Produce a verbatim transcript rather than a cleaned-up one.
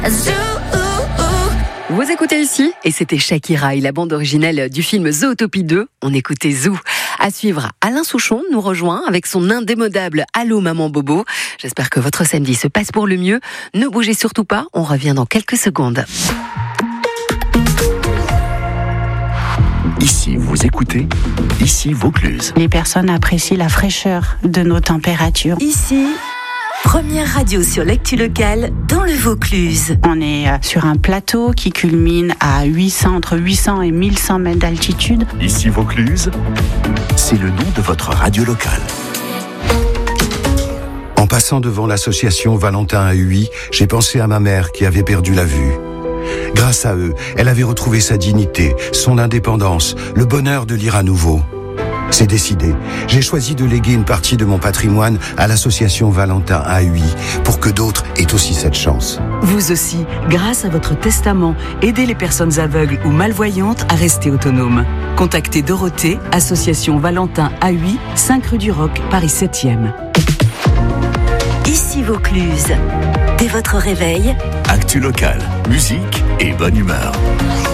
Vous écoutez ici, et c'était Shakira et la bande originelle du film Zootopie deux. On écoutait Zoo. À suivre, Alain Souchon nous rejoint avec son indémodable Allô Maman Bobo. J'espère que votre samedi se passe pour le mieux. Ne bougez surtout pas, on revient dans quelques secondes. Ici, vous écoutez, ici Vaucluse. Les personnes apprécient la fraîcheur de nos températures. Ici, première radio sur l'actu locale dans le Vaucluse. On est sur un plateau qui culmine à huit cents, entre huit cents et mille cent mètres d'altitude. Ici Vaucluse, c'est le nom de votre radio locale. En passant devant l'association Valentin à Huy, j'ai pensé à ma mère qui avait perdu la vue. Grâce à eux, elle avait retrouvé sa dignité, son indépendance, le bonheur de lire à nouveau. C'est décidé. J'ai choisi de léguer une partie de mon patrimoine à l'association Valentin à Huy pour que d'autres aient aussi cette chance. Vous aussi, grâce à votre testament, aidez les personnes aveugles ou malvoyantes à rester autonomes. Contactez Dorothée, association Valentin à Huy, cinq rue du Roc, Paris septième. Ici Vaucluse. Dès votre réveil, Actu locale, musique et bonne humeur.